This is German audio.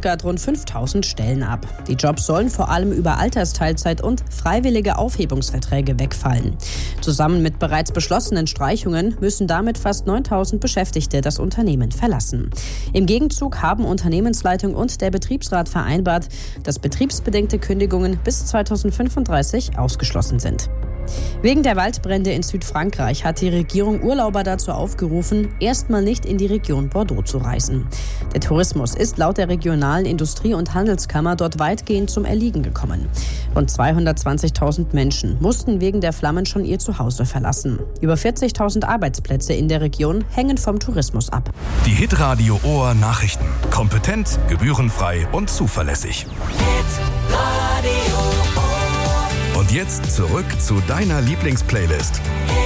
Stuttgart rund 5.000 Stellen ab. Die Jobs sollen vor allem über Altersteilzeit und freiwillige Aufhebungsverträge wegfallen. Zusammen mit bereits beschlossenen Streichungen müssen damit fast 9.000 Beschäftigte das Unternehmen verlassen. Im Gegenzug haben Unternehmensleitung und der Betriebsrat vereinbart, dass betriebsbedingte Kündigungen bis 2035 ausgeschlossen sind. Wegen der Waldbrände in Südfrankreich hat die Regierung Urlauber dazu aufgerufen, erstmal nicht in die Region Bordeaux zu reisen. Der Tourismus ist laut der regionalen Industrie- und Handelskammer dort weitgehend zum Erliegen gekommen. Rund 220.000 Menschen mussten wegen der Flammen schon ihr Zuhause verlassen. Über 40.000 Arbeitsplätze in der Region hängen vom Tourismus ab. Die Hitradio OR Nachrichten. Kompetent, gebührenfrei und zuverlässig. Und jetzt zurück zu deiner Lieblingsplaylist.